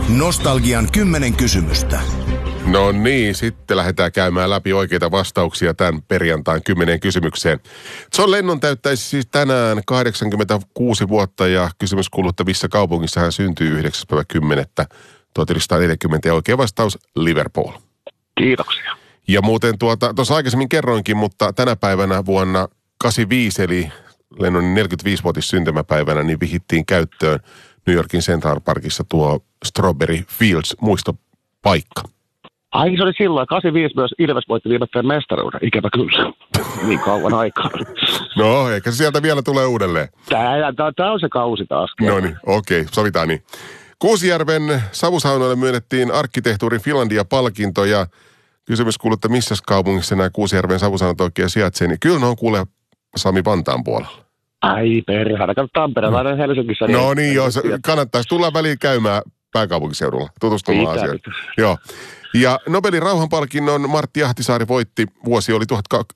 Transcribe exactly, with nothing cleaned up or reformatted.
Nostalgian kymmenen kysymystä. No niin, sitten lähdetään käymään läpi oikeita vastauksia tämän perjantain kymmeneen kysymykseen. John Lennon täyttäisi siis tänään kahdeksankymmentäkuusi vuotta ja kysymys kuuluu, että missä kaupungissa hän syntyi yhdeksäs päivä kymmenettä tuhatyhdeksänsataaneljäkymmentä ja oikea vastaus Liverpool. Kiitoksia. Ja muuten tuota, tuossa aikaisemmin kerroinkin, mutta tänä päivänä vuonna kahdeksankymmentäviisi eli Lennonin neljäkymmentäviisivuotis syntymäpäivänä niin vihittiin käyttöön New Yorkin Central Parkissa tuo Strawberry Fields muistopaikka. Ai se oli silloin, kahdeksankymmentäviisi myös Ilves voitti viimettäin mestaruuden, ikävä kyllä. Niin kauan aikaa. No, ehkä se sieltä vielä tulee uudelleen. Tää, tää, tää on se kausi taas. No niin, okei, okay, sovitaan niin. Kuusijärven savusaunoille myönnettiin arkkitehtuurin Finlandia-palkinto ja kysymys kuuluu, että missä kaupungissa nämä Kuusijärven savusaunat oikein sijaitsee, niin kyllä ne on kuule Sami Vantaan puolella. Ai perhana, kato Tampereella ja Helsingissä. No niin, joo, kannattaisi tulla väliin käymään pääkaupunkiseudulla, tutustumaan asiaan. Joo. Ja Nobelin rauhanpalkinnon Martti Ahtisaari voitti, vuosi oli